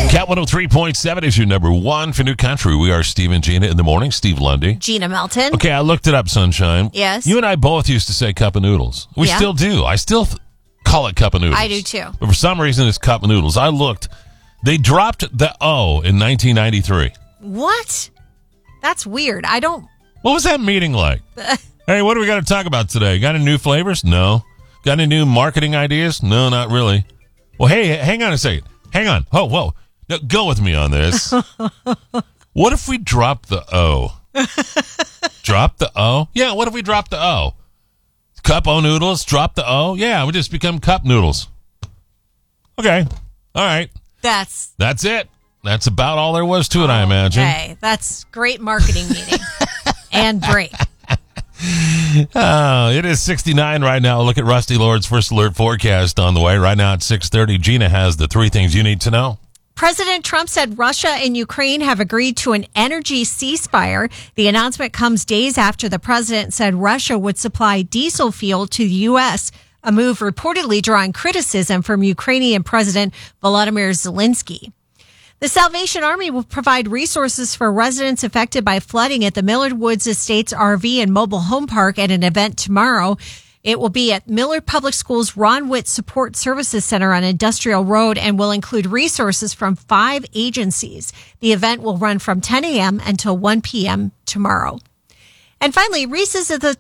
Cat 103.7 is your number one for New Country. We are Steve and Gina in the morning. Steve Lundy. Gina Melton. Okay, I looked it up, Sunshine. Yes. You and I both used to say cup of noodles. We Yeah. still do. I still call it cup of noodles. I do too. But for some reason, it's cup of noodles. I looked. They dropped the O in 1993. What? That's weird. I don't... What was that meeting like? Hey, what do we got to talk about today? Got any new flavors? No. Got any new marketing ideas? No, not really. Well, hey, hang on a second. Hang on. Oh, whoa. No, go with me on this. What if we drop the O? Drop the O? Yeah, what if we drop the O? Cup O noodles, drop the O? Yeah, we just become cup noodles. Okay. All right. That's it. That's about all there was to it, I imagine. Okay, that's great marketing meeting. And break. It is 69 right now. Look at Rusty Lord's first alert forecast on the way. Right now at 6:30, Gina has the three things you need to know. President Trump said Russia and Ukraine have agreed to an energy ceasefire. The announcement comes days after the president said Russia would supply diesel fuel to the U.S., a move reportedly drawing criticism from Ukrainian President Volodymyr Zelensky. The Salvation Army will provide resources for residents affected by flooding at the Millard Woods Estates RV and Mobile Home Park at an event tomorrow. It will be at Millard Public Schools' Ron Witt Support Services Center on Industrial Road and will include resources from 5 agencies. The event will run from 10 a.m. until 1 p.m. tomorrow. And finally, Reese's is the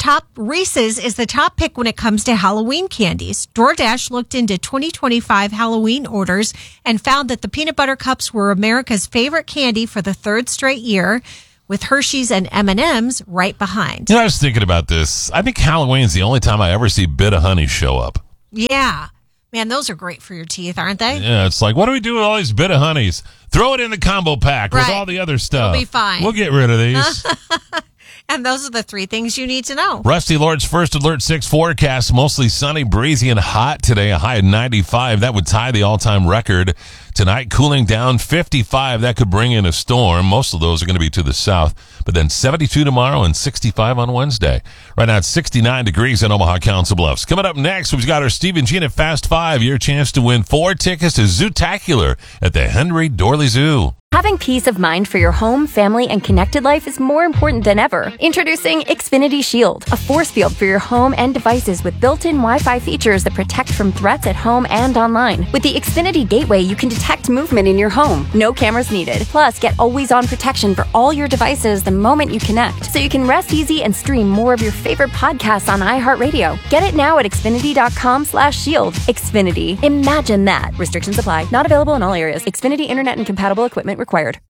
top pick when it comes to Halloween candies. DoorDash looked into 2025 Halloween orders and found that the peanut butter cups were America's favorite candy for the third straight year, with Hershey's and M&M's right behind. You know, I was thinking about this. I think Halloween's the only time I ever see Bit of Honey show up. Yeah. Man, those are great for your teeth, aren't they? Yeah, it's like, what do we do with all these Bit of Honeys? Throw it in the combo pack with Right. all the other stuff. It'll be fine. We'll get rid of these. And those are the 3 things you need to know. Rusty Lord's first alert 6 forecast, mostly sunny, breezy, and hot today. A high of 95. That would tie the all-time record. Tonight, cooling down 55. That could bring in a storm. Most of those are going to be to the south. But then 72 tomorrow and 65 on Wednesday. Right now, it's 69 degrees in Omaha Council Bluffs. Coming up next, we've got our Steve and Gina Fast 5. Your chance to win 4 tickets to Zootacular at the Henry Dorley Zoo. Having peace of mind for your home, family, and connected life is more important than ever. Introducing Xfinity Shield, a force field for your home and devices with built-in Wi-Fi features that protect from threats at home and online. With the Xfinity Gateway, you can detect movement in your home. No cameras needed. Plus, get always-on protection for all your devices the moment you connect, so you can rest easy and stream more of your favorite podcasts on iHeartRadio. Get it now at Xfinity.com/shield. Xfinity. Imagine that. Restrictions apply. Not available in all areas. Xfinity Internet and compatible equipment required.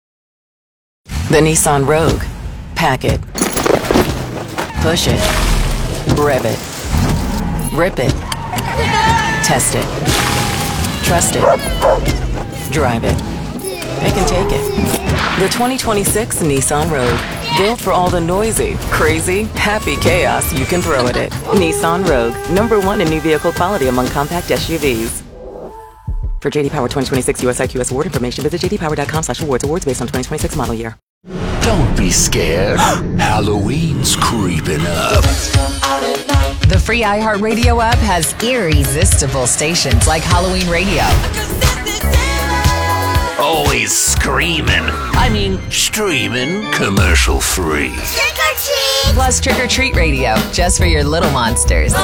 The Nissan Rogue. Pack it. Push it. Rev it. Rip it. Test it. Trust it. Drive it. Pick and take it. The 2026 Nissan Rogue. Built for all the noisy, crazy, happy chaos you can throw at it. Nissan Rogue. #1 in new vehicle quality among compact SUVs. For JD Power 2026 US IQS award information, visit jdpower.com/awards. Awards based on 2026 model year. Don't be scared. Halloween's creeping up. The free iHeartRadio app has irresistible stations like Halloween Radio. Always screaming. I mean, streaming commercial free. Plus Trick or Treat Radio, just for your little monsters.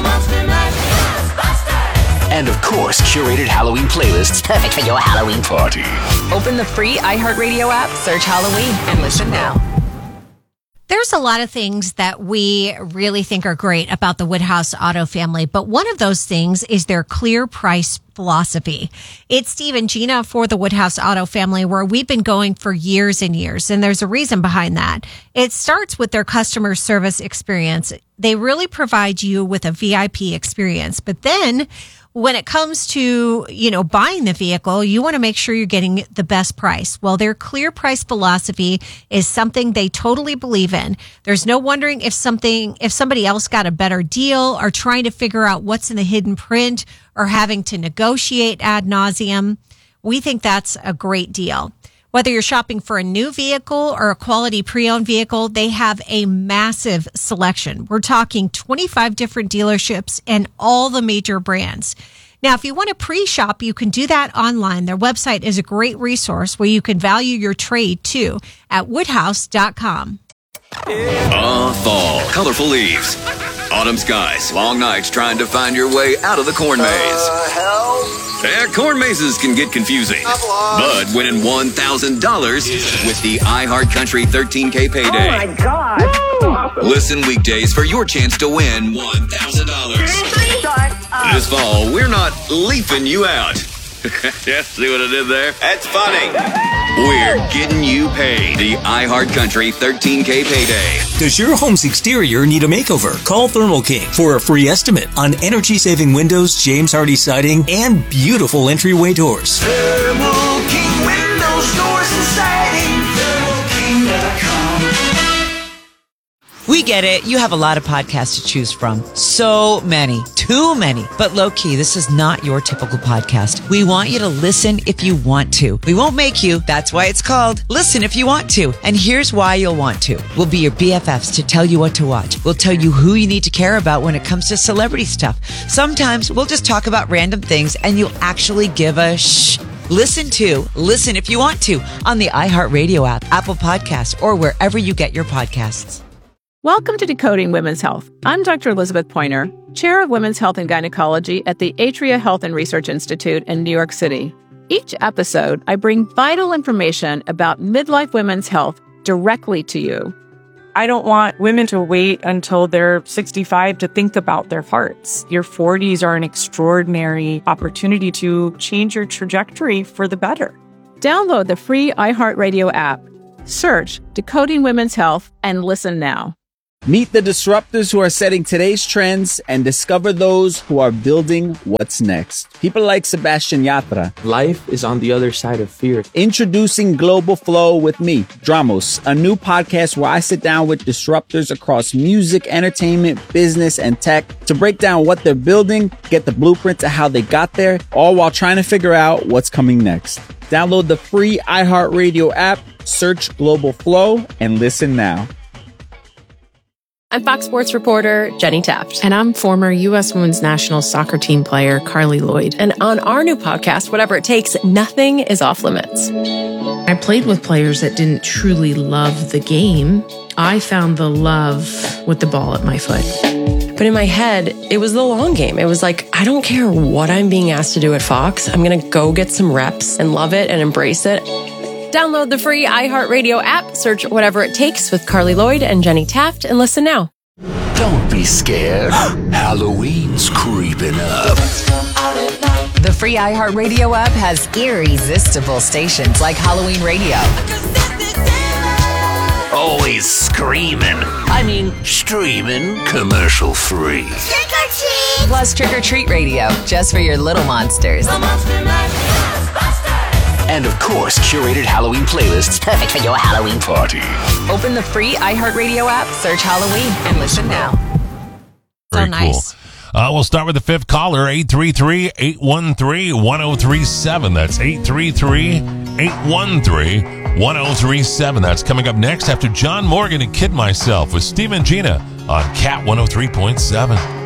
And of course, curated Halloween playlists perfect for your Halloween party. Open the free iHeartRadio app, search Halloween, and listen now. There's a lot of things that we really think are great about the Woodhouse Auto family, but one of those things is their clear price philosophy. It's Steve and Gina for the Woodhouse Auto family, where we've been going for years and years, and there's a reason behind that. It starts with their customer service experience. They really provide you with a VIP experience, but then when it comes to, buying the vehicle, you want to make sure you're getting the best price. Well, their clear price philosophy is something they totally believe in. There's no wondering if somebody else got a better deal, or trying to figure out what's in the hidden print, or having to negotiate ad nauseum. We think that's a great deal. Whether you're shopping for a new vehicle or a quality pre-owned vehicle, they have a massive selection. We're talking 25 different dealerships and all the major brands. Now, if you want to pre-shop, you can do that online. Their website is a great resource where you can value your trade too at woodhouse.com. Fall, colorful leaves, autumn skies, long nights trying to find your way out of the corn maze. Corn mazes can get confusing, but winning $1,000 with the iHeartCountry 13K payday. Oh my God! Woo! Listen weekdays for your chance to win $1,000. This fall, we're not leafing you out. Yeah, see what I did there? That's funny. We're getting you paid. The iHeartCountry 13K payday. Does your home's exterior need a makeover? Call Thermal King for a free estimate on energy-saving windows, James Hardy siding, and beautiful entryway doors. Thermal King windows, doors, and siding. ThermalKing.com. We get it. You have a lot of podcasts to choose from. So many. Too many. But low key, this is not your typical podcast. We want you to listen if you want to. We won't make you. That's why it's called Listen If You Want To. And here's why you'll want to. We'll be your BFFs to tell you what to watch. We'll tell you who you need to care about when it comes to celebrity stuff. Sometimes we'll just talk about random things and you'll actually give a shh. Listen If You Want To on the iHeartRadio app, Apple Podcasts, or wherever you get your podcasts. Welcome to Decoding Women's Health. I'm Dr. Elizabeth Pointer, Chair of Women's Health and Gynecology at the Atria Health and Research Institute in New York City. Each episode, I bring vital information about midlife women's health directly to you. I don't want women to wait until they're 65 to think about their hearts. Your 40s are an extraordinary opportunity to change your trajectory for the better. Download the free iHeartRadio app. Search Decoding Women's Health and listen now. Meet the disruptors who are setting today's trends and discover those who are building what's next. People like Sebastian Yatra. Life is on the other side of fear. Introducing Global Flow with me, Dramos, a new podcast where I sit down with disruptors across music, entertainment, business, and tech to break down what they're building, get the blueprint to how they got there, all while trying to figure out what's coming next. Download the free iHeartRadio app, search Global Flow, and listen now. I'm Fox Sports reporter Jenny Taft. And I'm former U.S. Women's National Soccer Team player Carly Lloyd. And on our new podcast, Whatever It Takes, nothing is off limits. I played with players that didn't truly love the game. I found the love with the ball at my foot. But in my head, it was the long game. It was like, I don't care what I'm being asked to do at Fox. I'm going to go get some reps and love it and embrace it. Download the free iHeartRadio app, search Whatever It Takes with Carly Lloyd and Jenny Taft, and listen now. Don't be scared. Halloween's creeping up. The free iHeartRadio app has irresistible stations like Halloween Radio. Always screaming. I mean, streaming commercial free. Trick or treat! Plus Trick or Treat Radio, just for your little monsters. And of course, curated Halloween playlists perfect for your Halloween party. Open the free iHeartRadio app, search Halloween, and listen now. Very nice. Cool. We'll start with the fifth caller, 833-813-1037. That's 833-813-1037. That's coming up next after John Morgan and Kid Myself with Steve and Gina on Cat 103.7.